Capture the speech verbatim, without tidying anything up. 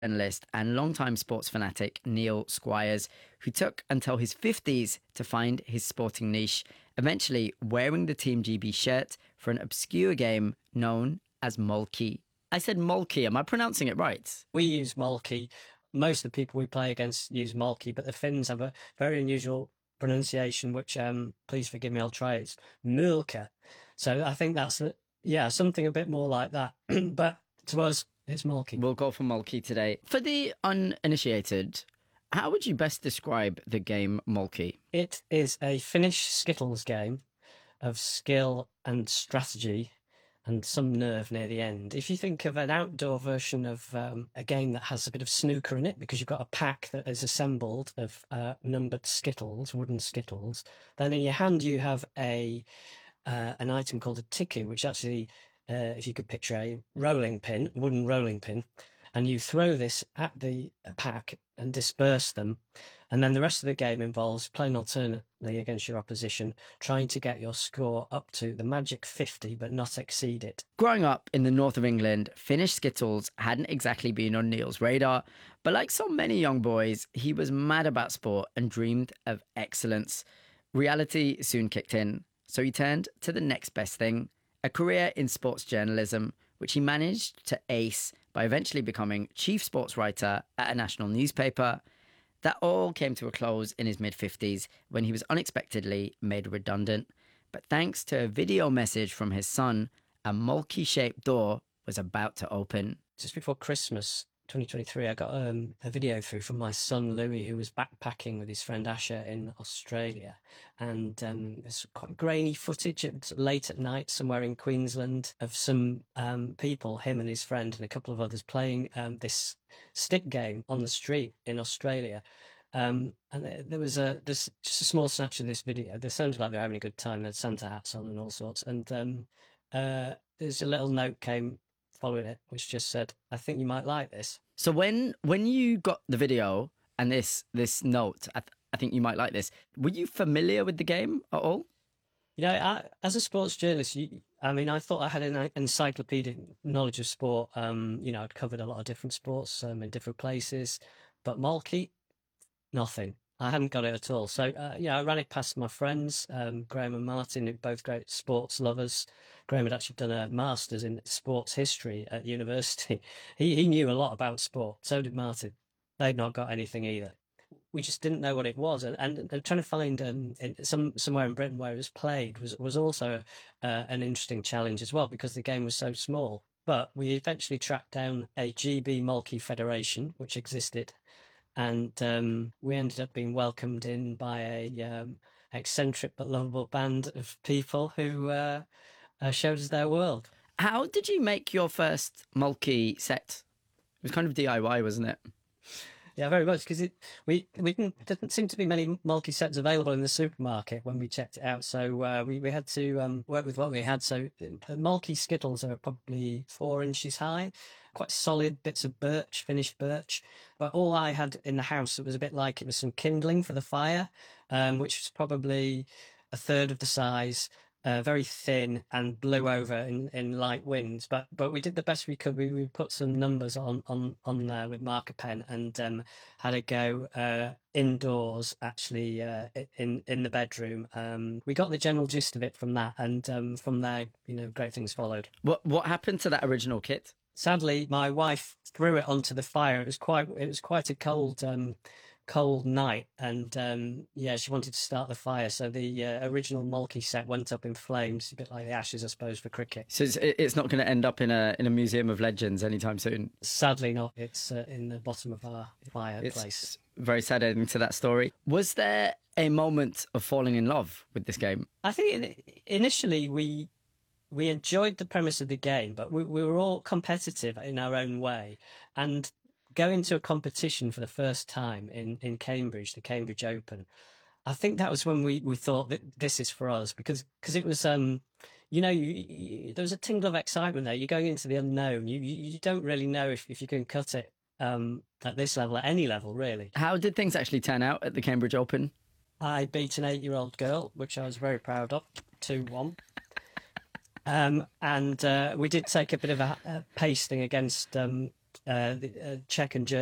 journalist and longtime sports fanatic Neil Squires, who took until his fifties to find his sporting niche, eventually wearing the Team G B shirt for an obscure game known as Mulkey. I said Mulkey, am I pronouncing it right? We use Mulkey. Most of the people we play against use Mulkey, but the Finns have a very unusual pronunciation, which, um, please forgive me, I'll try it. It's Mulka. So I think that's, yeah, something a bit more like that. But to us, it's Mulkey. We'll go for Mulkey today. For the uninitiated, how would you best describe the game Mulkey? It is a Finnish Skittles game of skill and strategy and some nerve near the end. If you think of an outdoor version of um, a game that has a bit of snooker in it, because you've got a pack that is assembled of uh, numbered Skittles, wooden Skittles, then in your hand you have a uh, an item called a tiku, which actually, uh, if you could picture a rolling pin, wooden rolling pin, and you throw this at the pack and disperse them. And then the rest of the game involves playing alternately against your opposition, trying to get your score up to the magic fifty, but not exceed it. Growing up in the north of England, Finnish Skittles hadn't exactly been on Neil's radar, but like so many young boys, he was mad about sport and dreamed of excellence. Reality soon kicked in, so he turned to the next best thing, a career in sports journalism, which he managed to ace by eventually becoming chief sports writer at a national newspaper. That all came to a close in his mid-fifties when he was unexpectedly made redundant. But thanks to a video message from his son, a Mulkey-shaped door was about to open. Just before Christmas twenty twenty-three, I got um, a video through from my son Louis, who was backpacking with his friend Asher in Australia. And um, there's quite grainy footage at, late at night somewhere in Queensland of some um, people, him and his friend and a couple of others, playing um, this stick game on the street in Australia. Um, and there was a this just a small snatch of this video. They sounded like they were having a good time. They had Santa hats on and all sorts. And um, uh, there's a little note came following it, which just said, "I think you might like this." So when when you got the video and this this note, I, th- I think you might like this. Were you familiar with the game at all? You know, I, as a sports journalist, you, I mean, I thought I had an encyclopedic knowledge of sport. Um, you know, I'd covered a lot of different sports um, in different places, but Mulkey, nothing. I hadn't got it at all. So, uh, yeah, I ran it past my friends, um, Graham and Martin, who are both great sports lovers. Graham had actually done a master's in sports history at university. He he knew a lot about sport. So did Martin. They'd not got anything either. We just didn't know what it was, and, and trying to find um, in some somewhere in Britain where it was played was was also uh, an interesting challenge as well, because the game was so small. But we eventually tracked down a G B Mulkey Federation, which existed, and um, we ended up being welcomed in by a um, eccentric but lovable band of people who uh, uh, showed us their world. How did you make your first Mulkey set? It was kind of D I Y, wasn't it? Yeah, very much, because it we we didn't, didn't seem to be many Mulkey sets available in the supermarket when we checked it out, so uh, we we had to um, work with what we had. So the Mulkey Skittles are probably four inches high, quite solid bits of birch, finished birch. But all I had in the house, it was a bit like it was some kindling for the fire, um, which was probably a third of the size. Uh, very thin and blew over in, in light winds, but but we did the best we could. We, we put some numbers on on on there with marker pen and um, had a go uh, indoors, actually uh, in in the bedroom. Um, we got the general gist of it from that, and um, from there, you know, great things followed. What what happened to that original kit? Sadly, my wife threw it onto the fire. It was quite it was quite a cold. Um, cold night, and um yeah she wanted to start the fire, so the uh, original Mulkey set went up in flames, a bit like the Ashes, I suppose, for cricket. So it's, it's not going to end up in a in a museum of legends anytime soon? Sadly not. It's uh, in the bottom of our fireplace. It's very sad ending to that story. Was there a moment of falling in love with this game? I think initially we we enjoyed the premise of the game, but we, we were all competitive in our own way, and going to a competition for the first time in, in Cambridge, the Cambridge Open, I think that was when we, we thought that this is for us, because because it was, um, you know, you, you, there was a tingle of excitement there. You're going into the unknown. You you, you don't really know if, if you can cut it um, at this level, at any level, really. How did things actually turn out at the Cambridge Open? I beat an eight-year-old girl, which I was very proud of, two one. Um, and uh, we did take a bit of a, a pasting against um, uh, the, uh, Czech and German